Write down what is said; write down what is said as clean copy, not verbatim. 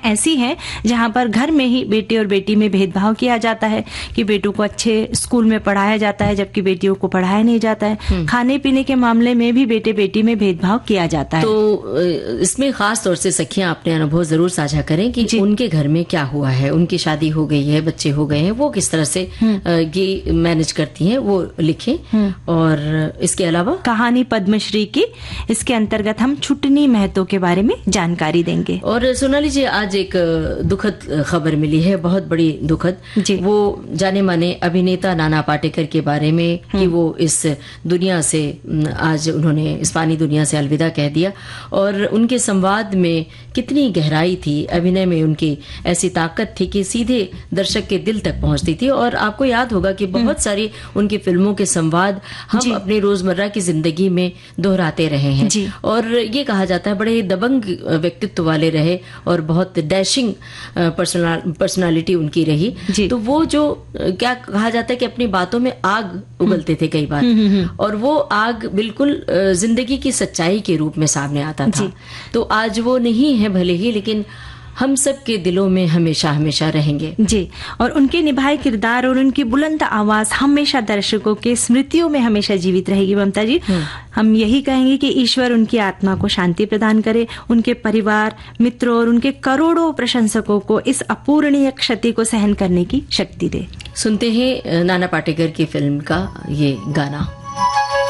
ऐसी हैं जहाँ पर घर में ही बेटे और बेटी में भेदभाव किया जाता है कि बेटों को अच्छे स्कूल में पढ़ाया जाता है जबकि बेटियों को पढ़ाया नहीं जाता है। खाने पीने के मामले में भी बेटे बेटी में भेदभाव किया जाता है। तो इसमें खास तौर से सखियां अपने अनुभव जरूर साझा करें कि उनके घर में क्या हुआ है, उनकी शादी हो गई है, बच्चे हो गए हैं, वो किस तरह से ये मैनेज करती हैं, वो लिखें। और इसके अलावा कहानी पद्मश्री की, इसके अंतर्गत हम छुटनी महतो के बारे में जानकारी देंगे। और सोनाली जी, आज एक दुखद खबर मिली है, बहुत बड़ी दुखद। वो जाने माने अभिनेता नाना पाटेकर के बारे में कि वो इस दुनिया से आज उन्होंने इस पानी दुनिया से अलविदा कह दिया। और उनके संवाद में कितनी गहराई थी, अभिनय में उनकी ऐसी ताकत थी कि सीधे दर्शक के दिल तक पहुंचती थी। और आपको याद होगा कि बहुत सारी उनकी फिल्मों के संवाद हम अपने रोजमर्रा की जिंदगी में दोहराते रहे हैं। और ये कहा जाता है बड़े दबंग व्यक्तित्व वाले रहे और बहुत डैशिंग पर्सनालिटी उनकी रही। तो वो जो क्या कहा जाता है कि अपनी बातों में आग उगलते थे कई बार, और वो आग बिल्कुल जिंदगी की सच्चाई के रूप में सामने आता था। तो आज वो नहीं है भले ही, लेकिन हम सब के दिलों में हमेशा हमेशा रहेंगे। जी, और उनके निभाए किरदार और उनकी बुलंद आवाज हमेशा दर्शकों के स्मृतियों में हमेशा जीवित रहेगी। ममता जी, हम यही कहेंगे कि ईश्वर उनकी आत्मा को शांति प्रदान करे, उनके परिवार, मित्रों और उनके करोड़ों प्रशंसकों को इस अपूरणीय क्षति को सहन करने की शक्ति दे। सुनते हैं नाना पाटेकर की फिल्म का ये गाना।